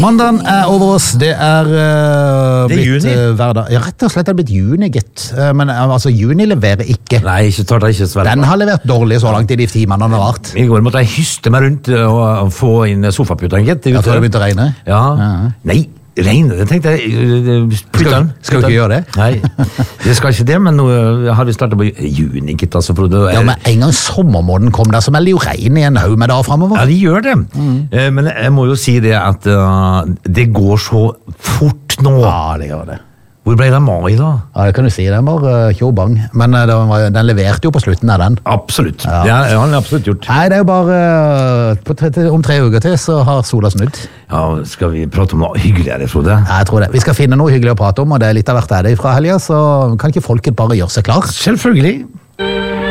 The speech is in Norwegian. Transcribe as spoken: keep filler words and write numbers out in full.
Mandagen er over oss, det er uh, Det er blitt juni. uh, hverdag. Ja, rett og slett er det blitt juni, gitt. Uh, men uh, altså, juni leverer ikke. Nei, ikke tar det ikke svært. Den har levert dårlig så langt i de timene den har vært. I går måtte jeg hyste meg rundt og få inn sofaputene, gitt. Jeg tror det begynte å regne. Ja. Ja. Nei, regne, det tenkte jeg. uh, Skal, putteren. skal du ikke gjøre det? Nei, det skal ikke det, men nå har vi startet på juni, gitt, altså, Frode. Ja, men en gang sommermåneden kom der, så melder jo regn i en haug med dager fremover. Ja, de gjør det. Eh, Men jeg må jo si det at uh, det går så fort nå. Ja, det gjør det. Hvor ble det av mai, da? Ja, det kan du si, den var uh, tjobang. Men uh, den, var, den leverte jo på slutten av den. Absolutt. Ja. Det har det har han absolutt gjort. Nei, det er jo bare uh, på tre, til- om tre uker til så har sola snudd. Ja, skal vi prate om noe hyggeligere, Frode? Ja, jeg tror det. Vi skal finne noe hyggelig å prate om, og det er litt av hvert er det fra helga, så kan ikke folket bare gjøre seg klar? Selvfølgelig.